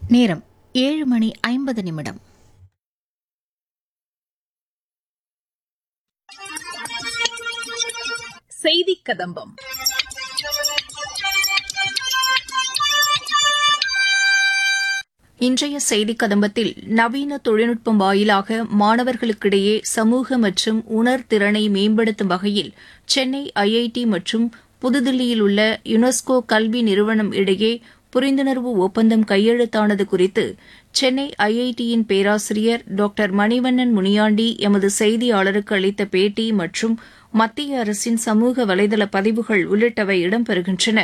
நேரம் 7:50. செய்திக் கதம்பம். இன்றைய செய்திக் கதம்பத்தில் நவீன தொழில்நுட்பம் வாயிலாக மாணவர்களுக்கிடையே சமூக மற்றும் உணர்திறனை மேம்படுத்தும் வகையில் சென்னை ஐஐடி மற்றும் புதுதில்லியில் உள்ள யுனெஸ்கோ கல்வி நிறுவனம் இடையே புரிந்துணர்வு ஒப்பந்தம் கையெழுத்தானது குறித்து சென்னை ஐஐடியின் பேராசிரியர் டாக்டர் மணிவண்ணன் முனியாண்டி எமது செய்தியாளருக்கு அளித்த பேட்டி மற்றும் மத்திய அரசின் சமூக வலைதள பதிவுகள் உள்ளிட்டவை இடம்பெறுகின்றன.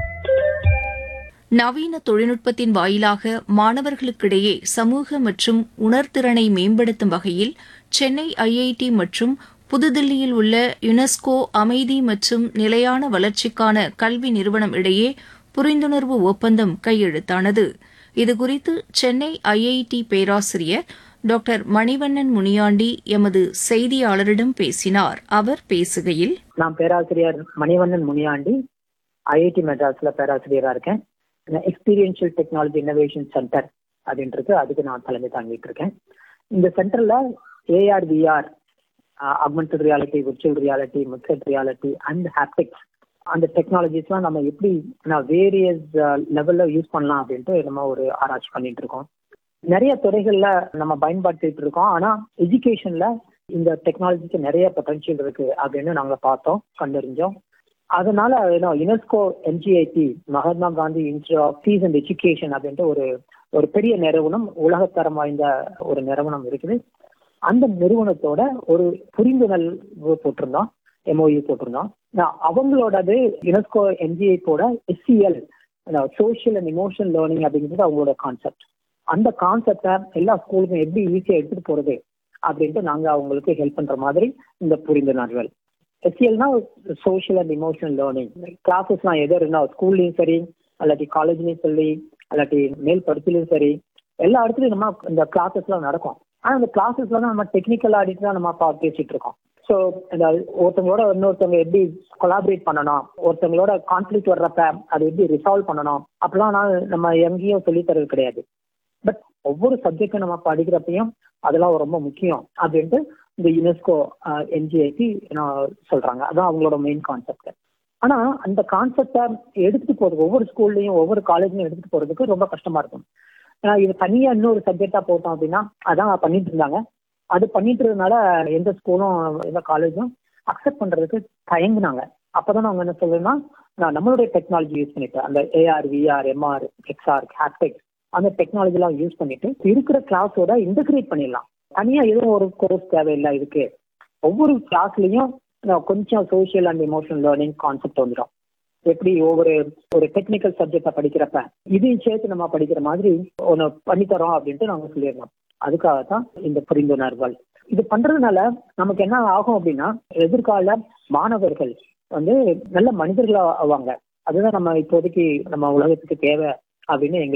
நவீன தொழில்நுட்பத்தின் வாயிலாக மாணவர்களுக்கிடையே சமூக மற்றும் உணர்திறனை மேம்படுத்தும் வகையில் சென்னை ஐஐடி மற்றும் புதுதில்லியில் உள்ள யுனெஸ்கோ அமைதி மற்றும் நிலையான வளர்ச்சிக்கான கல்வி நிறுவனம் இடையே புரிந்துணர்வு ஒப்பந்தம் கையெழுத்தானது. இதுகுறித்து சென்னை ஐஐடி பேராசிரியர் டாக்டர் மணிவண்ணன் முனியாண்டி எமது செய்தியாளரிடம் பேசினார். அவர் பேசுகையில், நான் பேராசிரியர் மணிவண்ணன் முனியாண்டி, ஐஐடி மெட்ராஸ்ல பேராசிரியரா இருக்கேன். எக்ஸ்பீரியன்ஷியல் டெக்னாலஜி இன்னோவேஷன் சென்டர் அப்படின்றது, அதுக்கு நான் தலைமை தாங்கிட்டு இருக்கேன். இந்த சென்டர்ல AR, VR, augmented reality, virtual reality, mixed reality and haptics, அந்த டெக்னாலஜிஸ்லாம் நம்ம எப்படி வேரியஸ் லெவல்ல யூஸ் பண்ணலாம் அப்படின்ட்டு நம்ம ஒரு ஆராய்ச்சி பண்ணிட்டு இருக்கோம். நிறைய துறைகள்ல நம்ம பயன்படுத்திட்டு இருக்கோம். ஆனா எஜுகேஷன்ல இந்த டெக்னாலஜிக்கு நிறைய பொட்டன்ஷியல் இருக்கு அப்படின்னு நாங்க பார்த்தோம், கண்டறிஞ்சோம். அதனால UNESCO எம்ஜிஐடி, Mahatma Gandhi institute of peace and education அப்படின்ட்டு ஒரு பெரிய நிறுவனம், உலகத்தரம் வாய்ந்த ஒரு நிறுவனம் இருக்குது. அந்த நிறுவனத்தோட ஒரு புரிந்துணர்வு போட்டிருந்தோம், எம்ஓயு போட்டிருந்தோம். அவங்களோடது UNESCO எம்ஜிஐடியோட SEL, social and emotional learning அப்படிங்கிறது அவங்களோட கான்செப்ட். அந்த கான்செப்டை எல்லா ஸ்கூலுக்கும் எப்படி ஈஸியா எடுத்துட்டு போறது அப்படின்ட்டு நாங்க அவங்களுக்கு ஹெல்ப் பண்ற மாதிரி இந்த புரிந்துணர்வுகள். SELனா சோஷியல் அண்ட் இமோஷனல் லேர்னிங். கிளாஸஸ்லாம் எதோ இருந்தா ஸ்கூல்லையும் சரி, அல்லாட்டி காலேஜ்லயும் சரி, அல்லாட்டி மேல் படிப்புலையும் சரி, எல்லா இடத்துலயும் நம்ம இந்த கிளாஸஸ்லாம் நடக்கும். ஆனா இந்த கிளாஸஸ்ல தான் நம்ம டெக்னிக்கல் ஆடிட்டு தான் நம்ம பேசிட்டு இருக்கோம். ஸோ ஒருத்தவங்களோட இன்னொருத்தவங்க எப்படி கொலாபரேட் பண்ணணும், ஒருத்தவங்களோட கான்ஃபிளிக்ட் வர்றப்ப அதை எப்படி ரிசால்வ் பண்ணணும், அப்படிலாம் நம்ம எங்கேயும் சொல்லித்தரது கிடையாது. பட் ஒவ்வொரு சப்ஜெக்டும் நம்ம படிக்கிறப்பையும் அதெல்லாம் ரொம்ப முக்கியம் அப்படின்ட்டு இந்த யுனெஸ்கோ என்ஜிஐடி சொல்றாங்க. அதான் அவங்களோட மெயின் கான்செப்ட். ஆனா அந்த கான்செப்டை எடுத்துட்டு போறதுக்கு ஒவ்வொரு ஸ்கூல்லையும் ஒவ்வொரு காலேஜ்லயும் எடுத்துட்டு போறதுக்கு ரொம்ப கஷ்டமா இருக்கும். ஏன்னா இது தனியா இன்னொரு சப்ஜெக்டா போட்டோம் அப்படின்னா அதான் பண்ணிட்டு இருந்தாங்க. அது பண்ணிட்டு இருந்ததுனால எந்த ஸ்கூலும் எந்த காலேஜும் அக்செப்ட் பண்றதுக்கு தயங்குனாங்க. அப்பதான் அவங்க என்ன சொல்றேன்னா, நம்மளுடைய டெக்னாலஜி யூஸ் பண்ணிட்டு அந்த AR, VR, MR, XR, haptics அந்த டெக்னாலஜி எல்லாம் யூஸ் பண்ணிட்டு இருக்கிற கிளாஸோட இன்டகிரேட் பண்ணிடலாம். தனியா எதுவும் ஒரு கோர்ஸ் தேவையில்லை இதுக்கு. ஒவ்வொரு கிளாஸ்லயும் கொஞ்சம் social and emotional learning concept வந்துடும். எப்படி ஒரு டெக்னிக்கல் சப்ஜெக்டை படிக்கிறப்ப இதையும் சேர்த்து நம்ம படிக்கிற மாதிரி ஒன்று பண்ணித்தரோம் அப்படின்ட்டு நாங்க சொல்லிடலாம். அதுக்காகத்தான் இந்த புரிந்துணர்வுகள். இது பண்றதுனால நமக்கு என்ன ஆகும் அப்படின்னா, எதிர்கால மாணவர்கள் நல்ல மனிதர்களா ஆவாங்க. அதுதான் நம்ம இப்போதைக்கு நம்ம உலகத்துக்கு தேவை அப்படின்னு